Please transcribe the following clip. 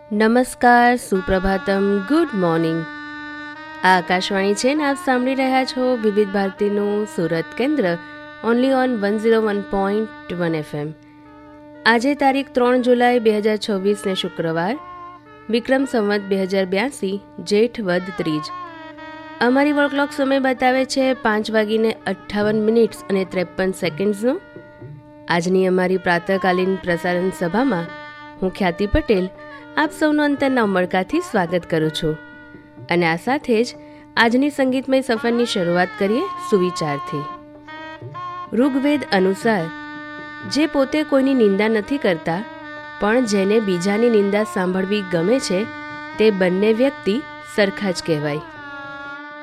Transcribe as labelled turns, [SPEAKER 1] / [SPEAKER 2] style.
[SPEAKER 1] નમસ્કાર, સુપ્રભાતમ, good morning. આ આકાશવાણી છે ને આપ સાંભળી રહ્યા છો વિવિધ ભારતીનું સુરત કેન્દ્ર ઓનલી ઓન 101.1 FM. આજે તારીખ 3 જુલાઈ 2026 ને શુક્રવાર, વિક્રમ સંવત 2082, જેઠ વદ ત્રીજ. અમારી વર્લ્ડ ક્લોક સમય બતાવે છે 5:58 અને 53 સેકન્ડ્સનો. આજની અમારી પ્રાતઃકાલીન પ્રસારણ સભામાં હું ખ્યાતિ પટેલ આપ સૌનું અંતરના ઉમળકાથી સ્વાગત કરું છું. અને આ સાથે જ આજની સંગીતમય સફરની શરૂઆત કરીએ સુવિચારથી. ઋગ્વેદ અનુસાર જે પોતે કોઈની નિંદા નથી કરતા પણ જેને બીજાની નિંદા સાંભળવી ગમે છે તે બંને વ્યક્તિ સરખા જ કહેવાય.